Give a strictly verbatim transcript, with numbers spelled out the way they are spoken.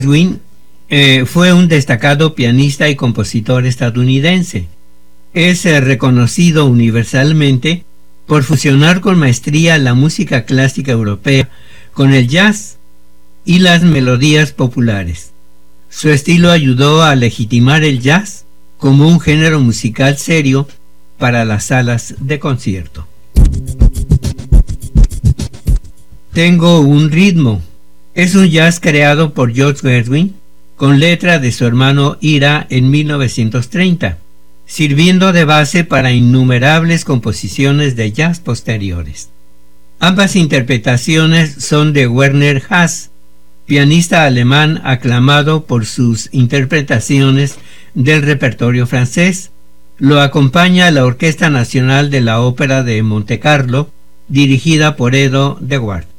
Gershwin eh, fue un destacado pianista y compositor estadounidense. Es eh, reconocido universalmente por fusionar con maestría la música clásica europea con el jazz y las melodías populares. Su estilo ayudó a legitimar el jazz como un género musical serio para las salas de concierto. Tengo un ritmo. Es un jazz creado por George Gershwin con letra de su hermano Ira en mil novecientos treinta, sirviendo de base para innumerables composiciones de jazz posteriores. Ambas interpretaciones son de Werner Haas, pianista alemán aclamado por sus interpretaciones del repertorio francés. Lo acompaña la Orquesta Nacional de la Ópera de Montecarlo, dirigida por Edo de Waard.